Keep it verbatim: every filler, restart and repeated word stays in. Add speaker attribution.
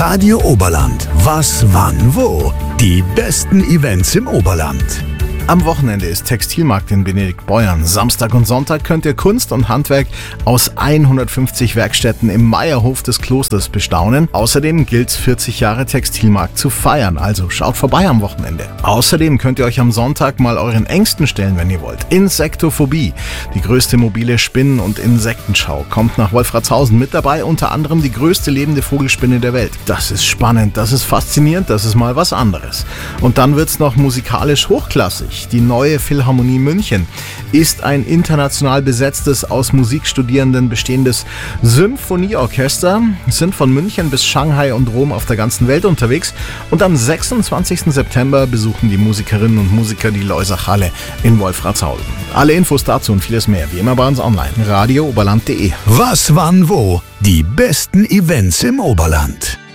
Speaker 1: Radio Oberland. Was, wann, wo? Die besten Events im Oberland.
Speaker 2: Am Wochenende ist Textilmarkt in Benediktbeuern. Samstag und Sonntag könnt ihr Kunst und Handwerk aus hundertfünfzig Werkstätten im Meierhof des Klosters bestaunen. Außerdem gilt es, vierzig Jahre Textilmarkt zu feiern, also schaut vorbei am Wochenende. Außerdem könnt ihr euch am Sonntag mal euren Ängsten stellen, wenn ihr wollt. Insektophobie, die größte mobile Spinnen- und Insektenschau, kommt nach Wolfratshausen mit dabei, unter anderem die größte lebende Vogelspinne der Welt. Das ist spannend, das ist faszinierend, das ist mal was anderes. Und dann wird's noch musikalisch hochklassig. Die Neue Philharmonie München ist ein international besetztes, aus Musikstudierenden bestehendes Symphonieorchester, sind von München bis Shanghai und Rom auf der ganzen Welt unterwegs und am sechsundzwanzigsten September besuchen die Musikerinnen und Musiker die Loisach-Halle in Wolfratshausen. Alle Infos dazu und vieles mehr, wie immer bei uns online. radio oberland punkt de.
Speaker 1: Was, wann, wo? Die besten Events im Oberland.